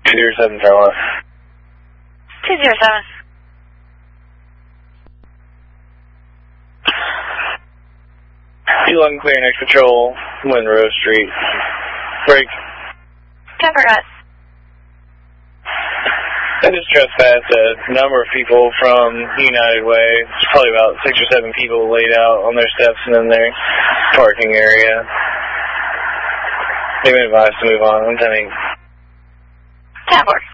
207 Charlotte. 207. P11 clear, next patrol, Monroe Street. Break. Cover us. I just trespassed a number of people from United Way. There's probably about 6 or 7 people laid out on their steps and in their parking area. They've been advised to move on. I'm telling you. Tabor.